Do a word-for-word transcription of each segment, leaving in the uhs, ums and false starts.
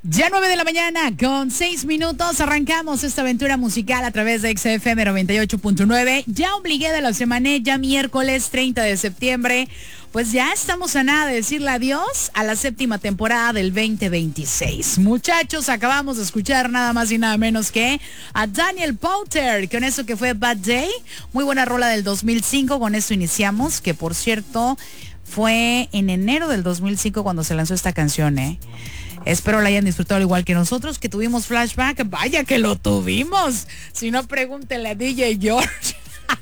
Ya nueve de la mañana con seis minutos arrancamos esta aventura musical a través de X F M noventa y ocho punto nueve. Ya obligué de la semana, ya miércoles treinta de septiembre. Pues ya estamos a nada de decirle adiós a la séptima temporada del veinte veintiséis. Muchachos, acabamos de escuchar nada más y nada menos que a Daniel Powter con eso que fue Bad Day. Muy buena rola del dos mil cinco, con eso iniciamos, que por cierto fue en enero del dos mil cinco cuando se lanzó esta canción, ¿eh? Espero la hayan disfrutado al igual que nosotros, que tuvimos flashback. Vaya que lo tuvimos. Si no, pregúntenle a D J George.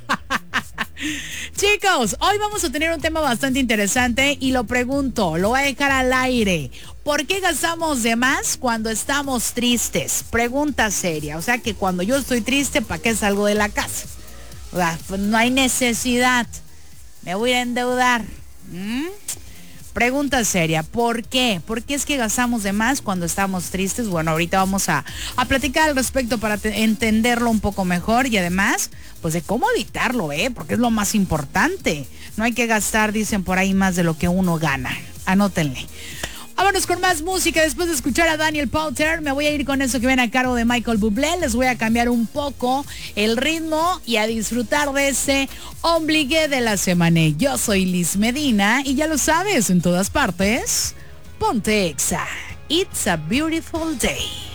Chicos, hoy vamos a tener un tema bastante interesante y lo pregunto, lo voy a dejar al aire. ¿Por qué gastamos de más cuando estamos tristes? Pregunta seria. O sea que cuando yo estoy triste, ¿para qué salgo de la casa? O sea, pues no hay necesidad. Me voy a endeudar. ¿Mm? Pregunta seria, ¿por qué? ¿Por qué es que gastamos de más cuando estamos tristes? Bueno, ahorita vamos a, a platicar al respecto para te, entenderlo un poco mejor y además, pues de cómo evitarlo, ¿eh? Porque es lo más importante. No hay que gastar, dicen por ahí, más de lo que uno gana. Anótenle. Vámonos con más música. Después de escuchar a Daniel Powter, me voy a ir con eso que viene a cargo de Michael Bublé. Les voy a cambiar un poco el ritmo y a disfrutar de ese ombligué de la semana. Yo soy Liz Medina y ya lo sabes, en todas partes, ponte Exa. It's a beautiful day.